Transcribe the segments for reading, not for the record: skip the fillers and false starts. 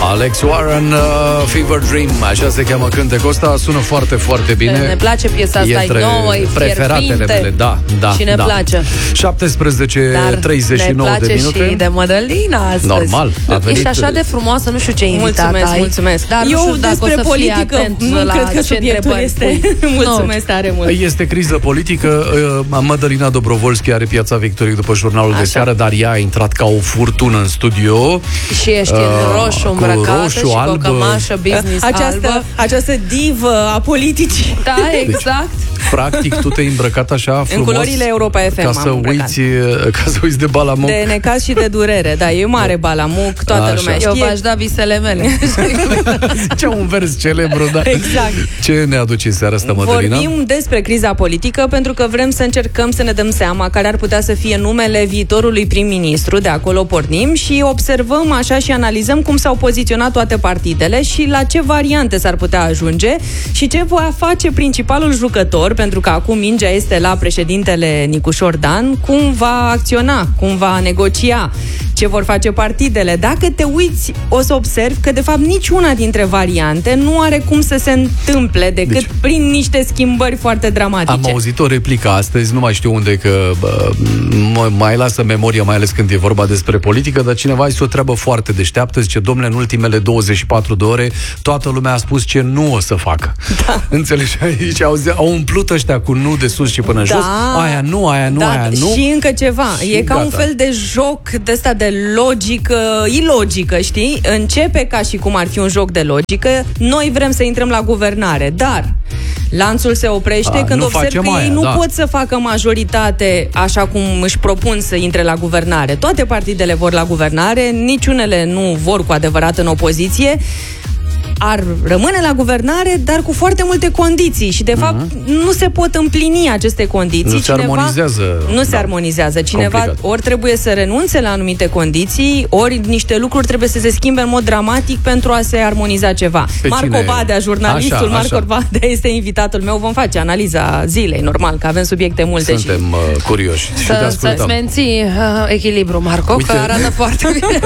Alex Warren, Fever Dream, așa se cheamă cântecul ăsta, sună foarte, foarte bine. Ne place piesa asta, e nouă, e preferatele mele, da. Și ne place. 17:39 de minute. Și de Mădălina astăzi. Normal. Ești așa de frumoasă, nu știu ce invitat ai. Mulțumesc. Dar eu despre politică nu cred că subiectul este. Mulțumesc tare mult. Este criză politică. Mădălina Dobrovolski are Piața Victoriei după jurnalul de seară, dar ea a intrat ca o furtună în studio. Și ești în roșu îmbrăcată și cu o cămașă business albă. Această divă a politicii. Da, exact. Practic, tu te-ai îmbrăcat așa frumos în culorile Europa FM ca să uiți de balamuc. De necaz și de durere. Da, e mare balamuc, toată lumea știe. Eu v-aș da visele mele. Ce un vers celebru, da. Exact. Ce ne aduce în seara asta, Mădălina? Vorbim despre criza politică pentru că vrem să încercăm să ne dăm seama care ar putea să fie numele viitorului prim-ministru, de acolo pornim și observăm așa și analizăm cum s-au poziționat toate partidele și la ce variante s-ar putea ajunge și ce va face principalul jucător, pentru că acum mingea este la președintele Nicușor Dan, cum va acționa, cum va negocia, ce vor face partidele. Dacă te uiți, o să observi că de fapt niciuna dintre variante nu are cum să se întâmple decât prin niște schimbări foarte dramatice. Am auzit o replică astăzi, nu mai știu unde, că mai lasă memoria, mai ales când e vorba despre politică, dar cineva zis o treabă foarte deșteaptă, zice, domnule, în ultimele 24 de ore toată lumea a spus ce nu o să facă. Da. Înțelegi? Aici au umplut ăștia cu nu de sus și până jos. Aia nu, aia nu, aia nu. Și încă ceva. E ca un fel de joc de ăsta de logică, ilogică, știi? Începe ca și cum ar fi un joc de logică. Noi vrem să intrăm la guvernare, dar lanțul se oprește când observ că ei nu pot să facă majoritate așa cum își propun să intre la guvernare. Toate partidele vor la guvernare, niciunele nu vor cu adevărat în opoziție. Ar rămâne la guvernare, dar cu foarte multe condiții și de fapt nu se pot împlini aceste condiții. Nu se armonizează. Nu se armonizează. Cineva complicat. Ori trebuie să renunțe la anumite condiții, ori niște lucruri trebuie să se schimbe în mod dramatic pentru a se armoniza ceva. Marco Badea, jurnalistul Marco Badea este invitatul meu. Vom face analiza zilei, normal, că avem subiecte multe. Suntem curioși. Să-ți menții echilibru, Marco, că arată foarte bine.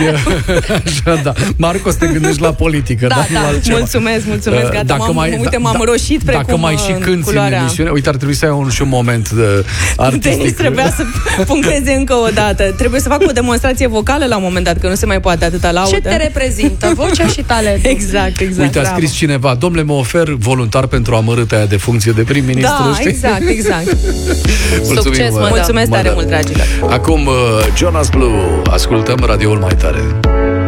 Așa, da. Marco, să te gândești la politică, da? Mulțumesc, gata, m-am roșit precum dacă mai și cânti în emisiune, uite, ar trebui să ai un moment artistic. Denis trebuia să puncteze încă o dată. Trebuie să fac o demonstrație vocală la un moment dat, că nu se mai poate atâta laudă. Ce te reprezintă? Vocea și talentul. Exact. Uite, a scris cineva, domnule, mă ofer voluntar pentru amărâta aia de funcție de prim-ministru. Da, exact. Mulțumesc tare mult, dragilor. Acum, Jonas Blue, ascultăm radioul mai tare.